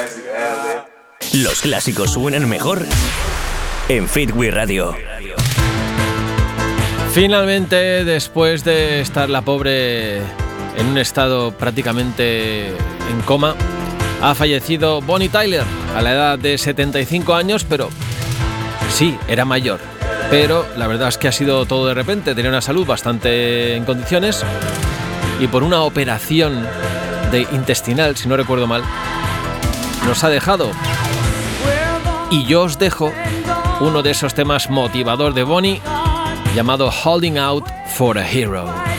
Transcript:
Los clásicos suenan mejor en Fitwi Radio. Finalmente, después de estar la pobre en un estado prácticamente en coma, ha fallecido Bonnie Tyler a la edad de 75 años, pero sí, era mayor. Pero la verdad es que ha sido todo de repente. Tenía una salud bastante en condiciones y por una operación intestinal, si no recuerdo mal, nos ha dejado. Y yo os dejo uno de esos temas motivador de Bonnie llamado Holding Out for a Hero.